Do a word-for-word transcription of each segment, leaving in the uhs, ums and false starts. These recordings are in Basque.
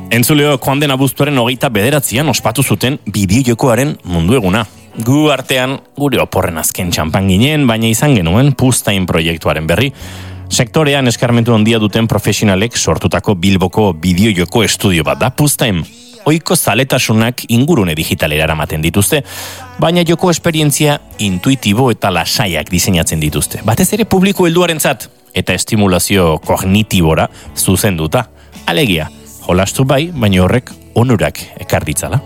Entzuleo, joan den abuztuaren hogeita bederatzian ospatu zuten bideojokoaren mundu eguna. Gu artean gure oporren azken txampan ginen, baina izan genuen Puztain proiektuaren berri. Sektorean eskarmentu handia duten profesionalek sortutako Bilboko bideojoko estudio bat da Puztain. Ohiko zaletasunak ingurune digitalera eramaten dituzte, baina joko esperientzia intuitibo eta lasaiak diseinatzen dituzte. Batez ere publiko helduarentzat eta estimulazio kognitibora zuzenduta. Alegia, jolastu bai, baina horrek onurak ekar ditzala.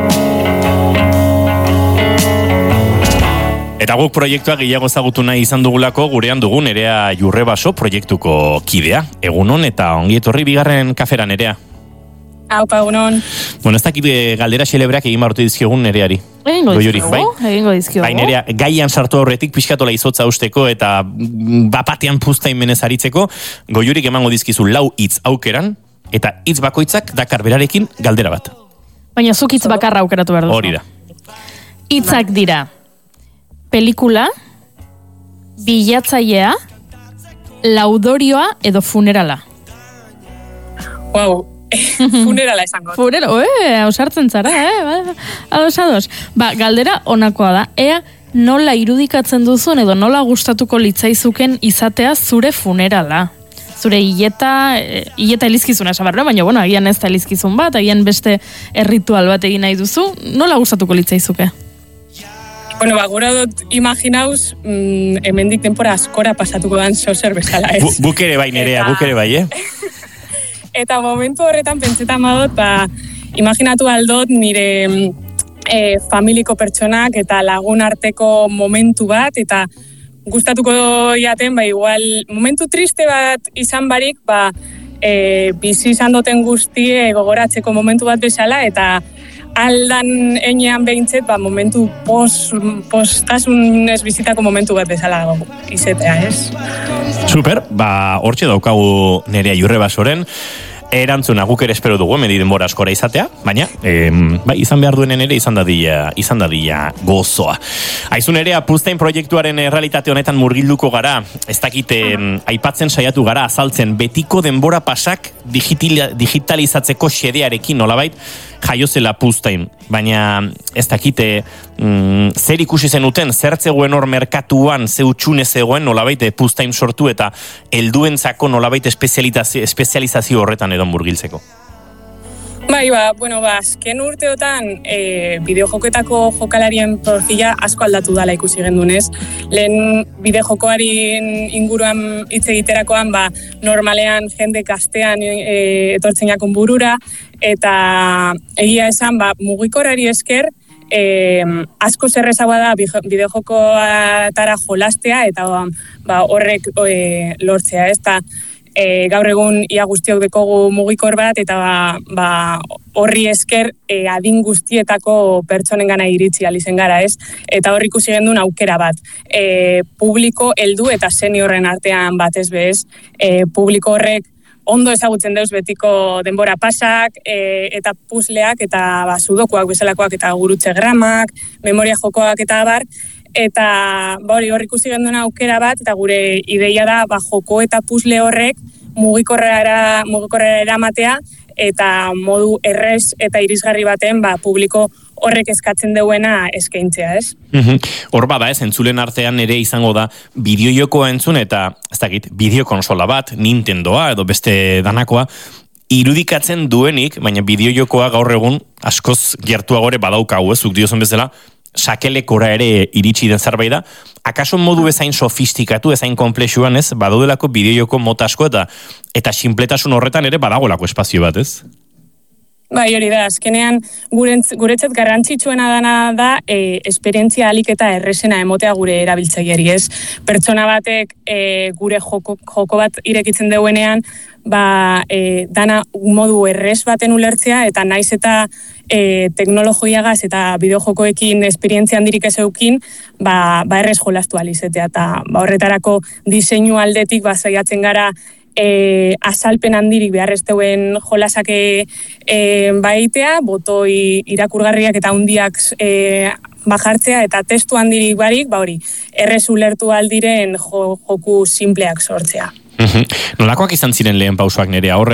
Eta guk proiektua gehiago ezagutu nahi izan dugulako gurean dugu Nerea Jurrebaso proiektuko kidea. Egunon eta ongi etorri bigarren kafera, Nerea. Aupa, egunon. Bueno, ez dakit galdera xelebreak egin barrutu dizkiogun Nereari. Egingo dizkiogu, bai? egingo dizkiogu. Bai, Nerea, gaian sartu aurretik pixkatola izotza usteko eta bapatean Puztain menez aritzeko, Goiurik emango dizkizu lau hitz aukeran, eta hitz bakoitzak dakar berarekin galdera bat. Baina zuk hitz bakarra aukeratu behar duzu. Hori da. Hitzak dira pelikula, bilatzailea, laudorioa edo funerala. Wow, funerala esango. Funerala, oe, ausartzen zara, eh? Ados, ados. Ba, galdera honakoa da. Ea nola irudikatzen duzun edo nola gustatuko litzaizuken izatea zure funerala. Zure hileta, hileta elizkizuna esabarra, baina, bueno, agian ez da elizkizun bat, agian beste erritual bat egin nahi duzu, nola gustatuko litzaizuke? Bueno, ba, gura dut imaginauz, mm, hemendik denpora askora pasatuko dan sozer bezala, ez? Guk ere bai, Nerea, guk ere bai, eh? Eta momentu horretan pentsetan badot, ba, imaginatu aldot nire e, familiko pertsonak eta lagun arteko momentu bat, eta gustatuko jaten, ba, igual, momentu triste bat izan barik, ba, e, bizi izan duten guztie gogoratzeko momentu bat bezala, eta aldan enean behintzet, ba, momentu pos, postasun ez bizitako momentu bat bezala izetea, ez? Super, ba, hortxe daukagu Nerea Jurrebasoren erantzuna guk ere espero dugu, hemen denbora askora izatea, baina, em, bai, izan behar duenen ere izan dadila, izan dadila gozoa. Aizu Nerea, Puztain proiektuaren realitate honetan murgilduko gara, ez dakite aipatzen saiatu gara, azaltzen betiko denbora pasak digitalizatzeko xedearekin nolabait jaiozela Puztain, baina ez dakite mm, zer ikusi zenuten, zer zegoen hor merkatuan, ze utxune zegoen nolabait Puztain sortu eta helduentzako nolabait espezializazio horretan edo murgiltzeko. Bai, ba, bueno, ba, azken urteotan e, bideojoketako jokalarien profila asko aldatu dala ikusi gendunez. Lehen bideojokoaren inguruan hitz egiterakoan, ba, normalean jende gaztean e, etortzen jakon burura, eta egia esan, ba, mugikorrari esker, e, asko zerrezagoa da bideojokoatara jolastea, eta ba, horrek e, lortzea, ez da. E, gaur egun ia guztiok dekogu mugikor bat eta ba, ba, horri esker e, adin guztietako pertsonen gana iritsi alizen gara, ez? Eta horri ikusi gendun aukera bat. E, publiko heldu eta seniorren artean batez bez, e, publiko horrek ondo ezagutzen deuz betiko denbora pasak e, eta puzleak eta ba, sudokuak bezalakoak eta gurutze gramak, memoria jokoak eta abar, eta ba, hori hor ikusi genduen aukera bat, eta gure ideia da ba, joko eta puzle horrek mugikorrera, mugikorrera eramatea, eta modu errez eta irisgarri baten ba, publiko horrek eskatzen duena eskaintzea, ez? Hor bada ez, entzulen artean ere izango da bideojokoa entzun eta, ez dakit, bideokonsola bat, Nintendoa edo beste danakoa, irudikatzen duenik, baina bideojokoa gaur egun askoz gertuagore badaukagu, ez, zuk diozun bezala, sakelekora ere iritsi den zerbait da, akaso modu ezain sofistikatu, ezain komplexuan, ez, badaudelako bideojoko mota asko eta eta sinpletasun horretan ere badagolako espazio bat, ez? Bai, hori da, azkenean guretzat garrantzitsuena dana da e, esperientzia alik eta erresena emotea gure erabiltzaileari, ez? Pertsona batek e, gure joko, joko bat irekitzen duenean, ba, e, dana modu errez baten ulertzea, eta naiz eta e, teknologiagaz eta bideojokoekin esperientzia handirik ez eukin, ba, ba errez jolastu alizetea, eta ba, horretarako diseinu aldetik ba, saiatzen gara E, azalpen handirik beharrezteuen jolasake e, baitea, botoi irakurgarriak eta hundiak e, bajartzea eta testu handirik barik, ba hori, errez ulertu aldiren jo, joku simpleak sortzea. Nolakoak izan ziren lehen pausoak Nerea? Horre,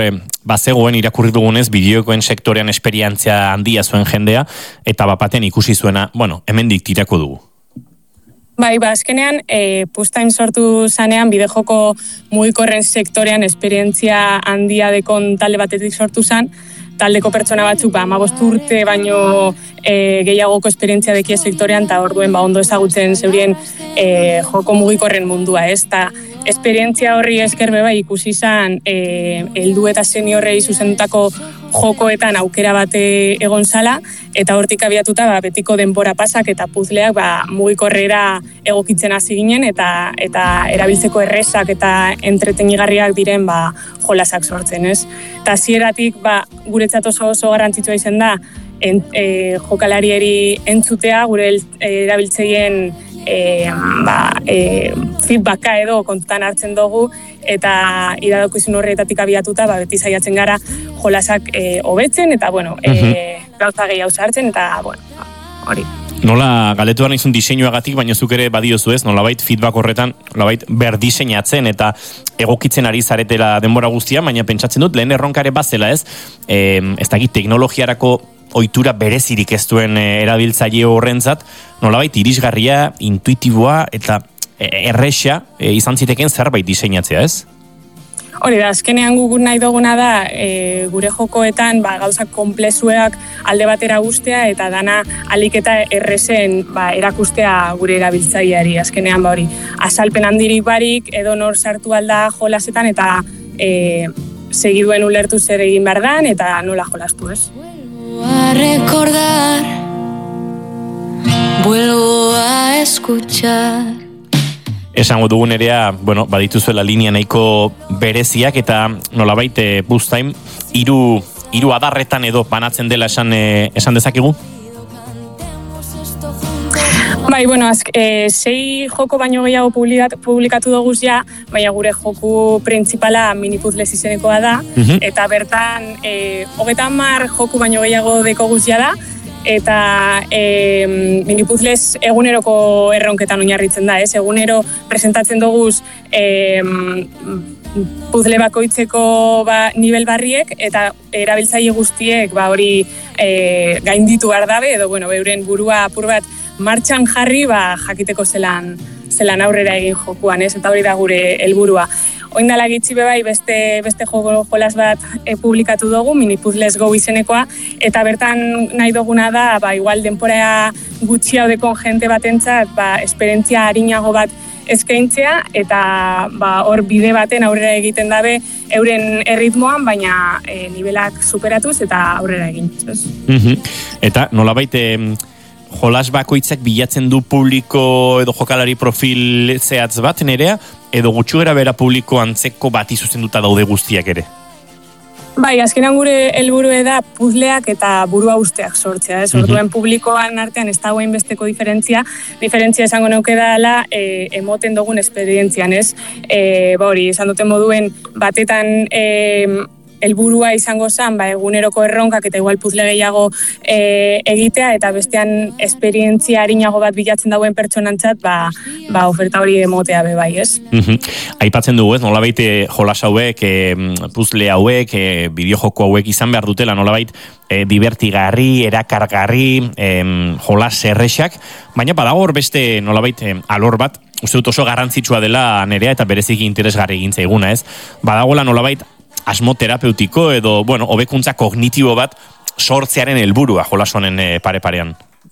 bazegoen irakurri dugunez bideokoen sektorean esperientzia handia zuen jendea, eta bapaten ikusi zuena, bueno, hemendik tirako dugu. Bai, ba, azkenean, e, Pustain sortu zanean, bidejoko mugikorren sektorean esperientzia handia dekon talde batetik sortu zan, taldeko pertsona batzuk, ba, hamabost urte baino e, gehiagoko esperientzia dekia sektorean, eta orduen ba, ondo ezagutzen zeurien e, joko mugikorren mundua, ez? Ta, esperientzia horri eskerbe bai ikusi izan e, heldu eta seniorrei zuzendutako jokoetan aukera bate egon zala, eta hortik abiatuta ba, betiko denbora pasak eta puzleak ba, mugikorrera egokitzen hasi ginen, eta eta erabiltzeko errezak eta entretenigarriak diren ba, jolasak sortzen, ez? Eta hasieratik ba, guretzat oso oso garrantzitsua izan da en, e, jokalarieri entzutea, gure erabiltzeien E, ba, e, feedbacka edo kontutan hartzen dugu, eta iradokizun horretatik abiatuta ba, beti saiatzen gara jolasak e, hobetzen, eta bueno, e, gauza gehiago sartzen, eta bueno, hori. Nola galetuan izun diseinuagatik, baina zuk ere badiozu ez, nolabait feedback horretan, nolabait berdiseinatzen eta egokitzen ari zaretela denbora guztia, baina pentsatzen dut, lehen erronkare bazela ez, e, ez dakit teknologiarako ohitura berezirik ez duen erabiltzaile horrentzat, nolabait irisgarria, intuitiboa eta erresa e, izan ziteken zerbait diseinatzea, ez? Hori da, azkenean guk nahi duguna da e, gure jokoetan ba, gauzak konplezuak alde batera guztea eta dana alik eta errezen ba, erakustea gure erabiltzaileari. Azkenean ba, hori, azalpen handirik barik edo nor sartu alda jolasetan eta e, segiduen ulertu zer egin behar dan eta nola jolastu, ez? A recordar, vuelvo a escuchar. Esango dugun erea, bueno, badituzuela linea nahiko bereziak eta nolabait Pustain hiru hiru adarretan edo banatzen dela esan eh, esan dezakegu? Bai, bueno, azk, e, sei joko baino gehiago publikat, publikatu doguz ja, baina gure joku printzipala minipuzlez izenekoa da, uh-huh. eta bertan e, hogeta hamar joku baino gehiago dekoguz ja da, eta e, minipuzlez eguneroko erronketan oinarritzen da, ez? Egunero presentatzen doguz e, puzle bakoitzeko ba, nivel barriek, eta erabiltzaile guztiek ba, hori e, gainditu behar dabe, edo bueno, euren burua apur bat martxan jarri ba, jakiteko zelan, zelan aurrera egin jokuan, ez? Eta hori da gure helburua. Oindala gitxi bebai beste, beste joko jolas bat e, publikatu dugu, minipuzlez go izenekoa, eta bertan nahi duguna da, ba, igual denpora gutxi haudekon jente batentzat, ba, esperientzia harinago bat eskaintzea, eta ba, hor bide baten aurrera egiten dabe euren erritmoan, baina e, nivelak superatuz eta aurrera egin. Mm-hmm. Eta nolabait jolas bakoitzak bilatzen du publiko edo jokalari profil zehatz bat nerea, edo gutxuera bera publiko antzeko bati zuzenduta daude guztiak ere? Bai, azkenan gure helburua da puzleak eta burua usteak sortzea, ez? Orduen publikoan artean ez dagoen besteko diferentzia, diferentzia esango neuke dela e, emoten dugun esperientzian, ez? E, ba hori, esan duten moduen batetan e, helburua izango zen, ba, eguneroko erronkak eta igual puzle gehiago e, egitea, eta bestean esperientzia harinago bat bilatzen dauen pertsonantzat, ba, ba oferta hori emotea be bai, ez? Mm-hmm. Aipatzen dugu, ez? Nolabait jolas hauek, e, puzle hauek, e, bideojoko hauek izan behar dutela, nolabait e, divertigarri, erakargarri, e, jolas erresak, baina badago hor beste nolabait e, alor bat, uste dut oso garrantzitsua dela nerea eta bereziki interesgarri egintza eguna, ez? Badagoela nolabait asmo terapeutiko edo, bueno, hobekuntza kognitibo bat sortzearen helburua jolas honen e, pare-parean.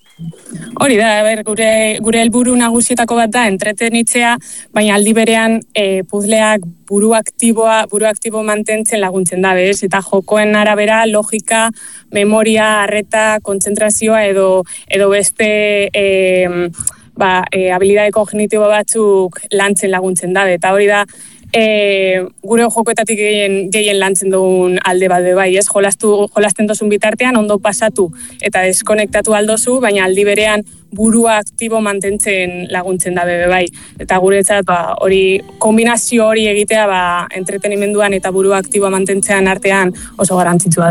Hori da, ber, gure, gure helburu nagusietako bat da entretenitzea, baina aldi berean e, puzleak buru aktiboa, buru aktibo mantentzen laguntzen da, bez? Eta jokoen arabera logika, memoria, arreta, kontzentrazioa edo, edo beste e, ba, e, habilidade kognitibo batzuk lantzen laguntzen da, eta hori da, E, gure jokoetatik gehien, gehien lantzen dugun alde bat bai, ez? Jolastu, jolasten dozun bitartean ondo pasatu eta deskonektatu aldozu, baina aldi berean burua aktibo mantentzen laguntzen da bebe bai. Eta guretzat ba, hori kombinazio hori egitea ba, entretenimenduan eta burua aktibo mantentzean artean oso garrantzitsua da.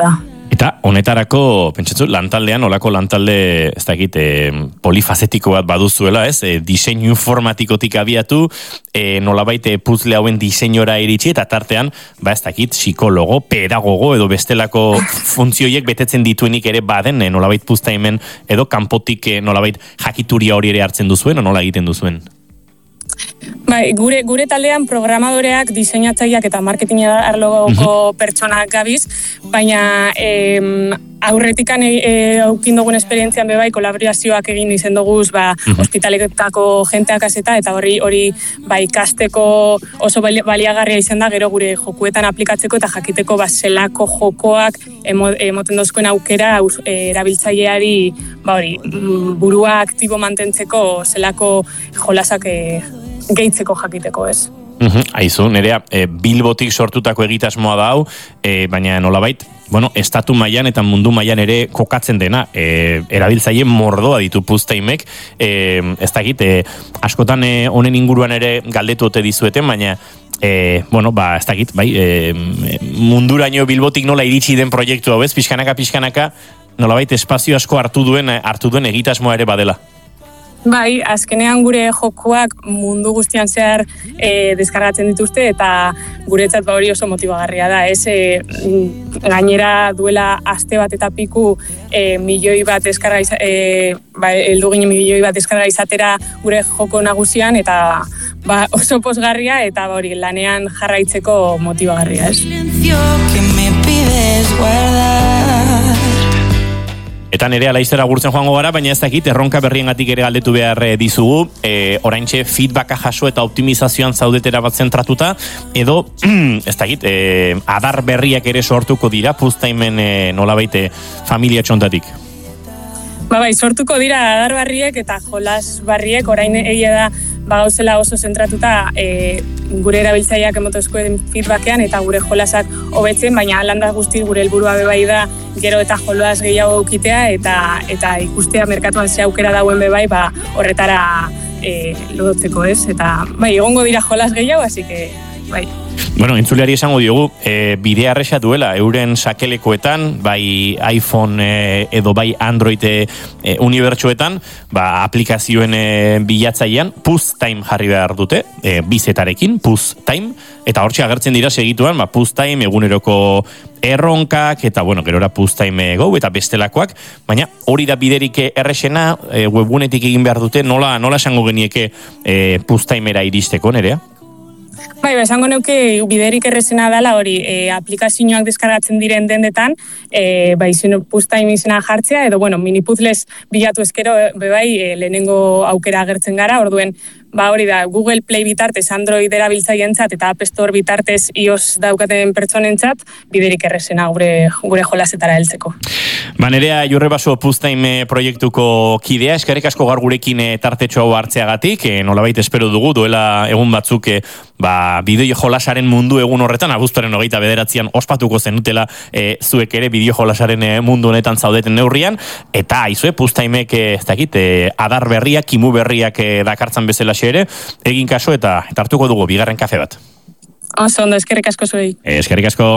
Eta honetarako, pentsatzu, lantaldean, olako lantalde, ez dakit, e, polifazetiko bat baduzuela, ez? E, diseinu informatikotik abiatu, e, nolabait puzzle hauen diseinora iritsi, eta tartean, ba ez dakit, psikologo, pedagogo, edo bestelako funtzioiek betetzen dituenik ere baden, e, nolabait puztaimen, edo kanpotik e, nolabait jakituria hori ere hartzen duzuen, o nola egiten duzuen? Bai, gure, gure taldean programadoreak, diseinatzaileak eta marketing arloko uh-huh. pertsonak gabiz, baina em, aurretikan e, aukin dugun esperientzian bebai kolaborazioak egin izen duguz, ba, uh-huh. ospitaletako jenteak azeta, eta hori hori ba, ikasteko oso baliagarria izan da, gero gure jokuetan aplikatzeko eta jakiteko ba, zelako jokoak emo, emoten dozkoen aukera e, erabiltzaileari ba, hori, burua aktibo mantentzeko zelako jolasak e, gehitzeko jakiteko, ez? Uhum, aizu, nerea, e, Bilbotik sortutako egitasmoa da hau, e, baina nolabait, bueno, estatu mailan eta mundu mailan ere kokatzen dena, e, erabiltzaile mordoa ditu puztaimek, e, ez dakit, e, askotan e, honen inguruan ere galdetu ote dizueten, baina E, bueno, ba, ez dakit, bai, e, munduraino Bilbotik nola iritsi den proiektu hau, ez, pixkanaka, pixkanaka, nolabait espazio asko hartu duen, hartu duen egitasmoa ere badela. Bai, azkenean gure jokoak mundu guztian zehar e, deskargatzen dituzte eta guretzat ba hori oso motibagarria da. Ez, e, gainera duela aste bat eta piku e, milioi bat deskarga iza, e, ba, eldu ginen milioi bat deskarga izatera gure joko nagusian eta ba, oso posgarria eta ba, hori lanean jarraitzeko motibagarria, ez? Eta nere alaizera gurtzen joango gara, baina ez dakit, erronka berriengatik ere galdetu behar dizugu, e, oraintxe feedbacka jaso eta optimizazioan zaudetera bat zentratuta, edo, ez dakit, e, adar berriak ere sortuko dira, puztaimen e, nolabaite familia txontatik. Ba bai, sortuko dira adar barriek eta jolas barriek, orain egia da, ba gauzela oso zentratuta e, gure erabiltzaileak emotozkoen feedbackean eta gure jolasak hobetzen, baina landa guzti gure helburua bebai da gero eta jolas gehiago ukitea eta eta ikustea merkatuan ze aukera dauen bebai, ba horretara e, lodotzeko, ez? Eta bai, egongo dira jolas gehiago, así que bai. Bueno, entzuleari esango diogu, e, bidea arresa duela, euren sakelekoetan, bai iPhone e, edo bai Android e, unibertsuetan, ba, aplikazioen e, bilatzailean, Puztime jarri behar dute, e, bizetarekin, Puztime, eta hortxe agertzen dira segituan, ba, Puztime eguneroko erronkak, eta bueno, gerora Puztime Go, eta bestelakoak, baina hori da biderik erresena, e, webgunetik egin behar dute, nola, nola esango genieke e, Puztimera iristeko, nerea? Bai, esango neuke biderik errezena dela hori e, aplikazioak deskargatzen diren dendetan, e, bai, Puztime izena jartzea, edo, bueno, minipuzles bilatu ezkero, bebai, e, lehenengo aukera agertzen gara, orduen, ba hori da, Google Play bitartez, Android erabiltzaientzat eta App Store bitartez iOS daukaten pertsonentzat, biderik errezena gure, gure jolasetara heltzeko. Ba, nerea Jurrebaso Puztime proiektuko kidea, eskerrik asko gaur gurekin tartetxo hau hartzeagatik, e, nolabait espero dugu, duela egun batzuk, e, ba, bideo jolasaren mundu egun horretan, abuztuaren hogeita bederatzean ospatuko zenutela e, zuek ere bideo jolasaren e, mundu honetan zaudeten neurrian, eta aizue, Puztimek, e, ez dakit, e, adar berriak, kimu berriak e, dakartzan bezala ere, egin kaso eta hartuko dugu bigarren kafe bat. Oso ondo, eskerrik asko zuei. Eskerrik asko.